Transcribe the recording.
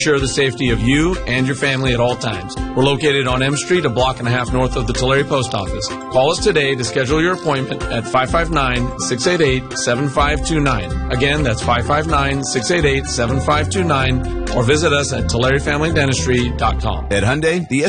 ensure the safety of you and your family at all times. We're located on M Street, a block and a half north of the Tulare Post Office. Call us today to schedule your appointment at 559-688-7529. Again, that's 559-688-7529, or visit us at TulareFamilyDentistry.com. At Hyundai, the